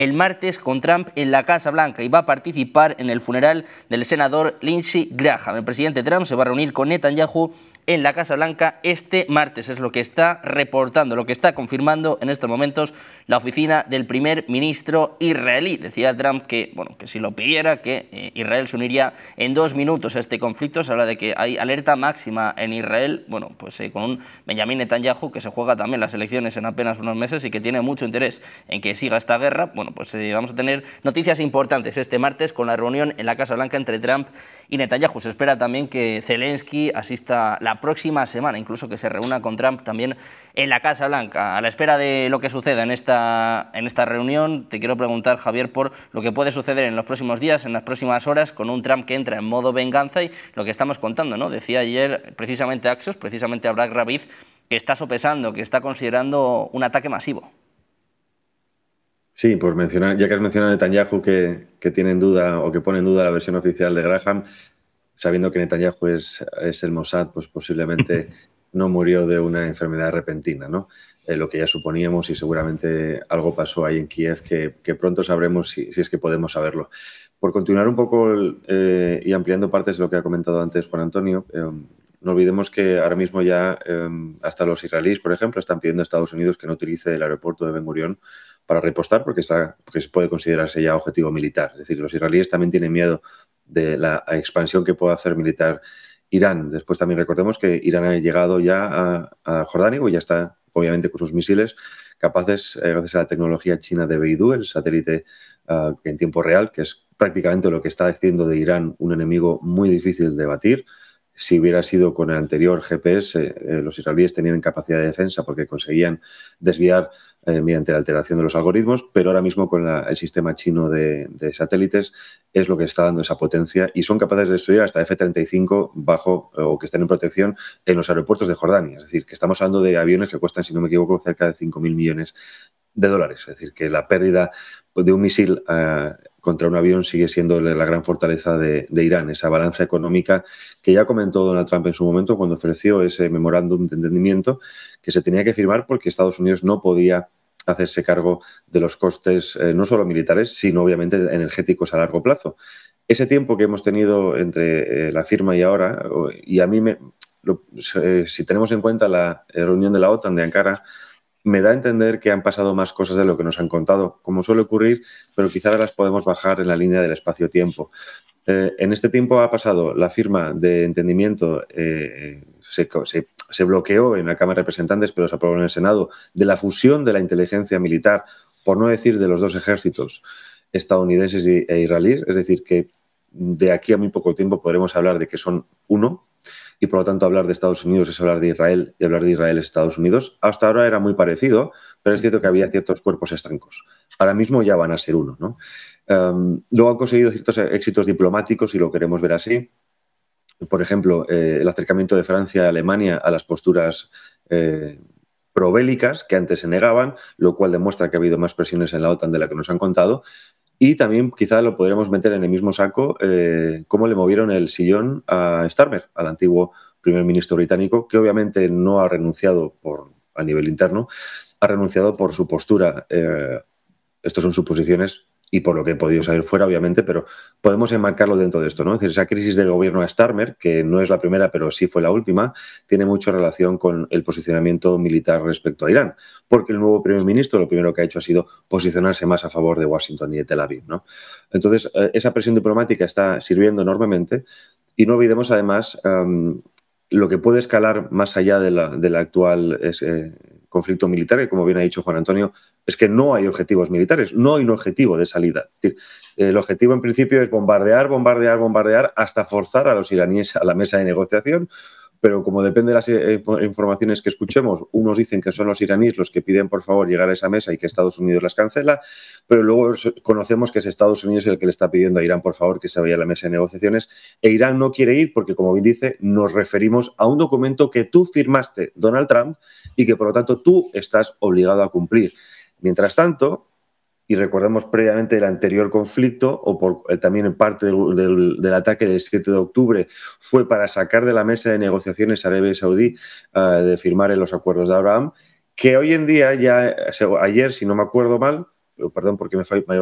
el martes con Trump en la Casa Blanca y va a participar en el funeral del senador Lindsey Graham. El presidente Trump se va a reunir con Netanyahu en la Casa Blanca este martes. Es lo que está reportando, lo que está confirmando en estos momentos la oficina del primer ministro israelí. Decía Trump que, bueno, que si lo pidiera, que Israel se uniría en 2 minutos a este conflicto. Se habla de que hay alerta máxima en Israel, bueno, pues con un Benjamin Netanyahu que se juega también las elecciones en apenas unos meses y que tiene mucho interés en que siga esta guerra. Bueno, pues vamos a tener noticias importantes este martes con la reunión en la Casa Blanca entre Trump y Netanyahu. Se espera también que Zelensky asista la próxima semana, incluso que se reúna con Trump también en la Casa Blanca. A la espera de lo que suceda en esta reunión, te quiero preguntar, Javier, por lo que puede suceder en los próximos días, en las próximas horas, con un Trump que entra en modo venganza y lo que estamos contando, ¿no? Decía ayer precisamente Axios, precisamente Abraham Raviv, que está sopesando, que está considerando un ataque masivo. Sí, por mencionar, ya que has mencionado a Netanyahu que tiene en duda o que pone en duda la versión oficial de Graham, sabiendo que Netanyahu es el Mossad, pues posiblemente no murió de una enfermedad repentina, ¿no? Lo que ya suponíamos, y seguramente algo pasó ahí en Kiev que pronto sabremos si es que podemos saberlo. Por continuar un poco y ampliando partes de lo que ha comentado antes Juan Antonio, no olvidemos que ahora mismo ya hasta los israelíes, por ejemplo, están pidiendo a Estados Unidos que no utilice el aeropuerto de Ben Gurión para repostar porque se puede considerarse ya objetivo militar. Es decir, los israelíes también tienen miedo de la expansión que pueda hacer militar Irán. Después también recordemos que Irán ha llegado ya a Jordania, o ya está obviamente con sus misiles capaces, gracias a la tecnología china de Beidou, el satélite que en tiempo real, que es prácticamente lo que está haciendo de Irán un enemigo muy difícil de batir. Si hubiera sido con el anterior GPS, los israelíes tenían capacidad de defensa porque conseguían desviar mediante la alteración de los algoritmos, pero ahora mismo con el sistema chino de satélites es lo que está dando esa potencia y son capaces de destruir hasta F-35 bajo o que estén en protección en los aeropuertos de Jordania. Es decir, que estamos hablando de aviones que cuestan, si no me equivoco, cerca de 5.000 millones de dólares. Es decir, que la pérdida de un misil contra un avión sigue siendo la gran fortaleza de Irán, esa balanza económica que ya comentó Donald Trump en su momento cuando ofreció ese memorándum de entendimiento que se tenía que firmar porque Estados Unidos no podía hacerse cargo de los costes no solo militares, sino obviamente energéticos a largo plazo. Ese tiempo que hemos tenido entre la firma y ahora, y a mí si tenemos en cuenta la reunión de la OTAN de Ankara, me da a entender que han pasado más cosas de lo que nos han contado, como suele ocurrir, pero quizás las podemos bajar en la línea del espacio-tiempo. En este tiempo ha pasado la firma de entendimiento, se bloqueó en la Cámara de Representantes, pero se aprobó en el Senado, de la fusión de la inteligencia militar, por no decir de los dos ejércitos estadounidenses e israelíes, es decir, que de aquí a muy poco tiempo podremos hablar de que son uno, y por lo tanto hablar de Estados Unidos es hablar de Israel y hablar de Israel es Estados Unidos. Hasta ahora era muy parecido, pero es cierto que había ciertos cuerpos estancos. Ahora mismo ya van a ser uno, ¿no? Luego han conseguido ciertos éxitos diplomáticos, y lo queremos ver así. Por ejemplo, el acercamiento de Francia a Alemania a las posturas probélicas que antes se negaban, lo cual demuestra que ha habido más presiones en la OTAN de la que nos han contado. Y también quizá lo podremos meter en el mismo saco cómo le movieron el sillón a Starmer, al antiguo primer ministro británico, que obviamente no ha renunciado a nivel interno, ha renunciado por su postura. Estos son suposiciones y por lo que he podido saber fuera, obviamente, pero podemos enmarcarlo dentro de esto, ¿no? Es decir, esa crisis del gobierno a Starmer, que no es la primera, pero sí fue la última, tiene mucha relación con el posicionamiento militar respecto a Irán, porque el nuevo primer ministro lo primero que ha hecho ha sido posicionarse más a favor de Washington y de Tel Aviv, ¿no? Entonces, esa presión diplomática está sirviendo enormemente y no olvidemos, además, lo que puede escalar más allá de la actual conflicto militar, que como bien ha dicho Juan Antonio, es que no hay objetivos militares, no hay un objetivo de salida. Es decir, el objetivo en principio es bombardear, bombardear, bombardear hasta forzar a los iraníes a la mesa de negociación, pero como depende de las informaciones que escuchemos, unos dicen que son los iraníes los que piden por favor llegar a esa mesa y que Estados Unidos las cancela, pero luego conocemos que es Estados Unidos el que le está pidiendo a Irán por favor que se vaya a la mesa de negociaciones, e Irán no quiere ir porque, como bien dice, nos referimos a un documento que tú firmaste, Donald Trump, y que por lo tanto tú estás obligado a cumplir. Mientras tanto, y recordemos previamente el anterior conflicto, o también en parte del ataque del 7 de octubre, fue para sacar de la mesa de negociaciones a Arabia Saudí de firmar en los acuerdos de Abraham, que hoy en día, ya ayer, si no me acuerdo mal, perdón, porque me